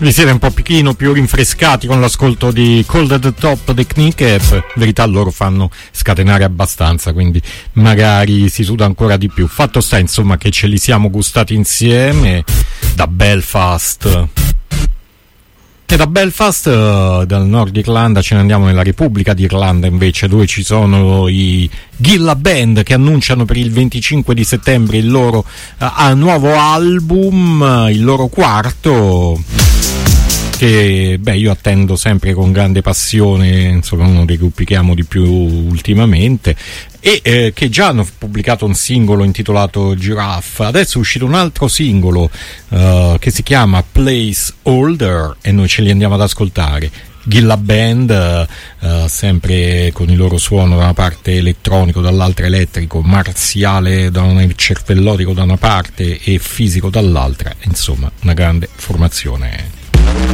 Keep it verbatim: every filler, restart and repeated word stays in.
vi siete un pochino più rinfrescati con l'ascolto di Cold at the Top dei Kneecap. In verità loro fanno scatenare abbastanza, quindi magari si suda ancora di più. Fatto sta insomma che ce li siamo gustati insieme da Belfast. E da Belfast, uh, dal nord Irlanda, ce ne andiamo nella Repubblica d'Irlanda invece, dove ci sono i Gilla Band che annunciano per il venticinque di settembre il loro uh, nuovo album, uh, il loro quarto, che beh io attendo sempre con grande passione, insomma uno dei gruppi che amo di più ultimamente, e eh, che già hanno pubblicato un singolo intitolato Giraffe. Adesso è uscito un altro singolo uh, che si chiama Placeholder e noi ce li andiamo ad ascoltare. Gilla Band, uh, uh, sempre con il loro suono da una parte elettronico, dall'altra elettrico, marziale da una, cervellotico da una parte e fisico dall'altra, insomma una grande formazione.